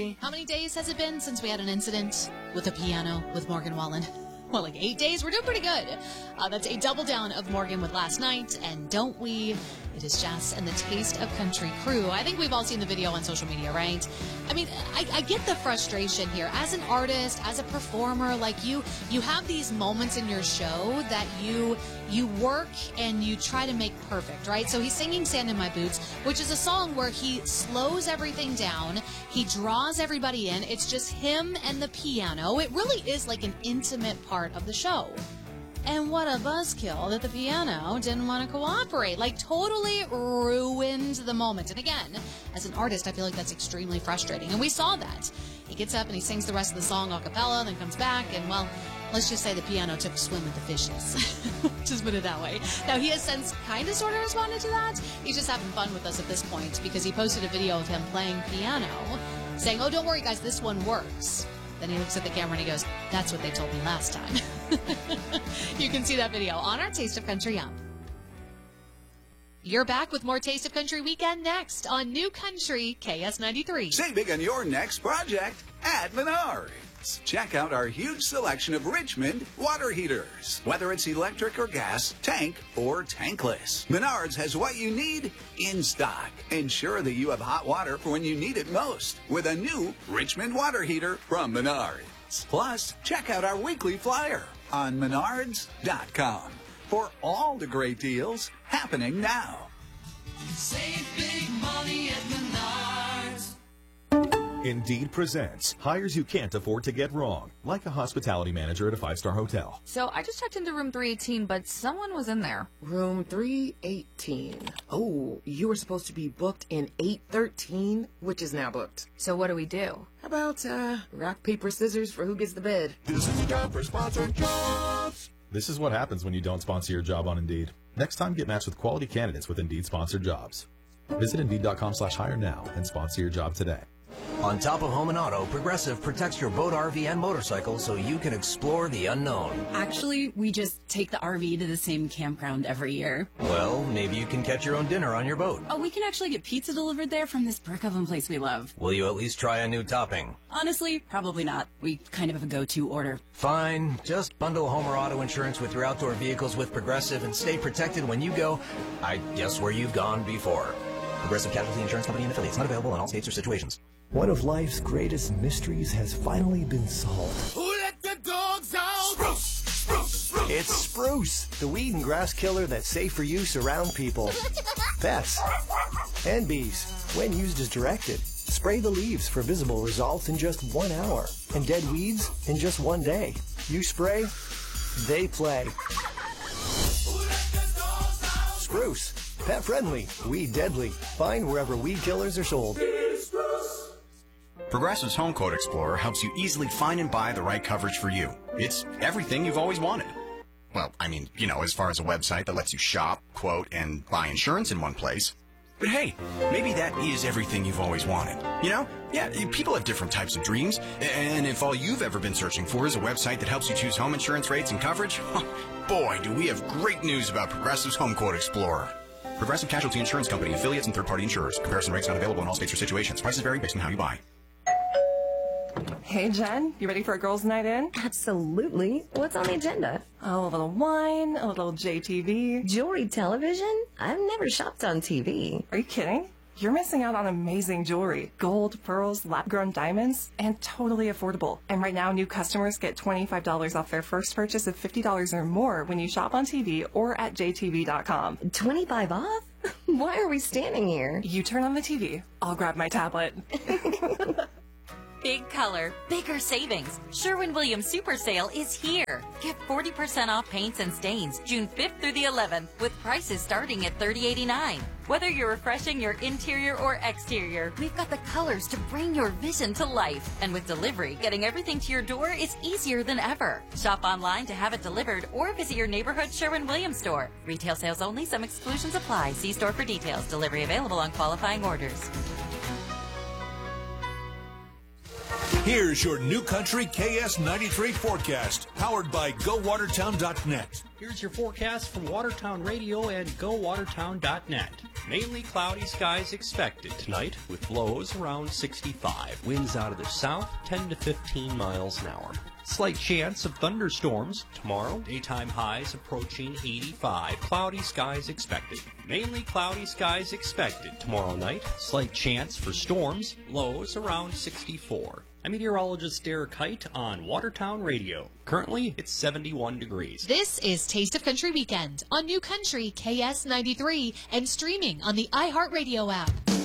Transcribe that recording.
Hey. How many days has it been since we had an incident with a piano with Morgan Wallen? Well, like 8 days. We're doing pretty good. That's a double down of Morgan with last night. And don't we? It is Jess and the Taste of Country crew. I think we've all seen the video on social media, right? I mean, I get the frustration here. As an artist, as a performer, like you have these moments in your show that you work and you try to make perfect, right? So he's singing Sand in My Boots, which is a song where he slows everything down. He draws everybody in. It's just him and the piano. It really is like an intimate part of the show. And what a buzzkill that the piano didn't want to cooperate. Like, totally ruined the moment. And again, as an artist, I feel like that's extremely frustrating. And we saw that. He gets up and he sings the rest of the song a cappella, then comes back, and, well, let's just say the piano took a swim with the fishes. Just put it that way. Now, he has since kind of sort of responded to that. He's just having fun with us at this point because he posted a video of him playing piano, saying, oh, don't worry, guys, this one works. Then he looks at the camera and he goes, that's what they told me last time. You can see that video on our Taste of Country app. You're back with more Taste of Country Weekend next on New Country KS93. Saving on your next project at Menards. Check out our huge selection of Richmond water heaters. Whether it's electric or gas, tank or tankless, Menards has what you need in stock. Ensure that you have hot water for when you need it most with a new Richmond water heater from Menards. Plus, check out our weekly flyer on menards.com for all the great deals happening now. Save big money at Menards. Indeed presents hires you can't afford to get wrong, like a hospitality manager at a 5-star hotel. So I just checked into room 318, but someone was in there. Room 318. Oh, you were supposed to be booked in 813, which is now booked. So what do we do? How about rock, paper, scissors for who gets the bed? This is the job for sponsored jobs. This is what happens when you don't sponsor your job on Indeed. Next time, get matched with quality candidates with Indeed sponsored jobs. Visit Indeed.com/hire now and sponsor your job today. On top of home and auto, Progressive protects your boat, RV, and motorcycle so you can explore the unknown. Actually, we just take the RV to the same campground every year. Well, maybe you can catch your own dinner on your boat. Oh, we can actually get pizza delivered there from this brick oven place we love. Will you at least try a new topping? Honestly, probably not. We kind of have a go-to order. Fine. Just bundle home or auto insurance with your outdoor vehicles with Progressive and stay protected when you go, I guess, where you've gone before. Progressive Casualty Insurance Company and affiliates. Not available in all states or situations. One of life's greatest mysteries has finally been solved. Who let the dogs out? Spruce! Spruce! Spruce! It's Spruce, the weed and grass killer that's safe for use around people, pets, and bees. When used as directed, spray the leaves for visible results in just 1 hour, and dead weeds in just 1 day. You spray, they play. Spruce, pet friendly, weed deadly. Find wherever weed killers are sold. Progressive's Home Quote Explorer helps you easily find and buy the right coverage for you. It's everything you've always wanted. Well, I mean, as far as a website that lets you shop, quote, and buy insurance in one place. But hey, maybe that is everything you've always wanted. Yeah, people have different types of dreams. And if all you've ever been searching for is a website that helps you choose home insurance rates and coverage, boy, do we have great news about Progressive's Home Quote Explorer. Progressive Casualty Insurance Company, affiliates, and third-party insurers. Comparison rates not available in all states or situations. Prices vary based on how you buy. Hey, Jen, you ready for a girls' night in? Absolutely. What's on the agenda? Oh, a little wine, a little JTV. Jewelry television? I've never shopped on TV. Are you kidding? You're missing out on amazing jewelry. Gold, pearls, lab-grown diamonds, and totally affordable. And right now, new customers get $25 off their first purchase of $50 or more when you shop on TV or at jtv.com. 25 off? Why are we standing here? You turn on the TV. I'll grab my tablet. Big color, bigger savings. Sherwin-Williams Super Sale is here. Get 40% off paints and stains June 5th through the 11th with prices starting at $30.89. Whether you're refreshing your interior or exterior, we've got the colors to bring your vision to life. And with delivery, getting everything to your door is easier than ever. Shop online to have it delivered or visit your neighborhood Sherwin-Williams store. Retail sales only. Some exclusions apply. See store for details. Delivery available on qualifying orders. Here's your New Country KS93 forecast, powered by GoWatertown.net. Here's your forecast from Watertown Radio and GoWatertown.net. Mainly cloudy skies expected tonight, with lows around 65. Winds out of the south, 10 to 15 miles an hour. Slight chance of thunderstorms tomorrow. Daytime highs approaching 85. Cloudy skies expected. Mainly cloudy skies expected tomorrow night. Slight chance for storms. Lows around 64. I'm meteorologist Derek Height on Watertown Radio. Currently, it's 71 degrees. This is Taste of Country Weekend on New Country KS93 and streaming on the iHeartRadio app.